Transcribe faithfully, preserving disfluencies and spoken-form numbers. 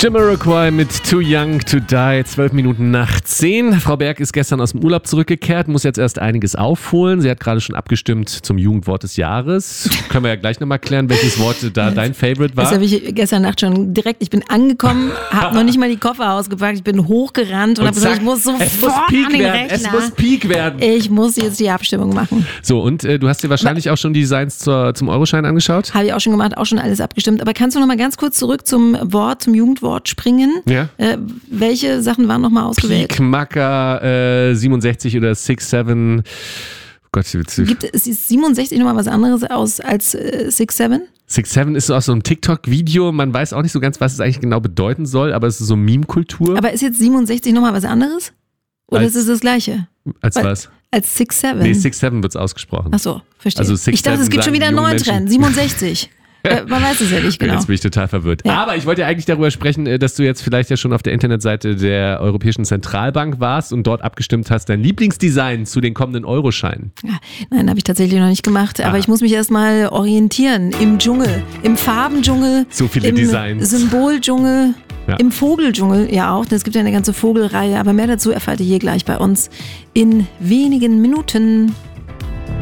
Jamiroquai mit Too Young to Die, zwölf Minuten nach zehn. Frau Berg ist gestern aus dem Urlaub zurückgekehrt, muss jetzt erst einiges aufholen. Sie hat gerade schon abgestimmt zum Jugendwort des Jahres. Können wir ja gleich nochmal klären, welches Wort da dein Favorite war. Das habe ich gestern Nacht schon direkt, ich bin angekommen, habe noch nicht mal die Koffer ausgepackt, ich bin hochgerannt und, und habe gesagt, ich muss sofort es muss Peak an den werden. Rechner. Es muss Peak werden. Ich muss jetzt die Abstimmung machen. So, und äh, du hast dir wahrscheinlich auch schon die Designs zur, zum Euroschein angeschaut? Habe ich auch schon gemacht, auch schon alles abgestimmt. Aber kannst du noch mal ganz kurz zurück zum Wort, zum Jugendwort springen? Ja. Äh, welche Sachen waren noch mal ausgewählt? Peak, Macker, äh, siebenundsechzig oder six seven. Oh Gott, gibt es ist siebenundsechzig noch mal was anderes aus als äh, six seven? six seven ist so aus so einem TikTok-Video. Man weiß auch nicht so ganz, was es eigentlich genau bedeuten soll, aber es ist so Meme-Kultur. Aber ist jetzt siebenundsechzig noch mal was anderes? Oder als, ist es das Gleiche? Als Weil, was? Als six seven. Nee, six seven wird es ausgesprochen. Ach so, verstehe. Also six, ich dachte, es gibt schon wieder einen neuen Menschen. Trend. siebenundsechzig. äh, man weiß es ja nicht genau. Jetzt bin ich total verwirrt. Ja. Aber ich wollte ja eigentlich darüber sprechen, dass du jetzt vielleicht ja schon auf der Internetseite der Europäischen Zentralbank warst und dort abgestimmt hast, dein Lieblingsdesign zu den kommenden Euroscheinen. Ja, nein, habe ich tatsächlich noch nicht gemacht. Aber Aha. ich muss mich erstmal orientieren im Dschungel, im Farbendschungel, so viele im Designs. Symboldschungel, ja. im Vogeldschungel ja auch. Es gibt ja eine ganze Vogelreihe, aber mehr dazu erfahrt ihr hier gleich bei uns in wenigen Minuten.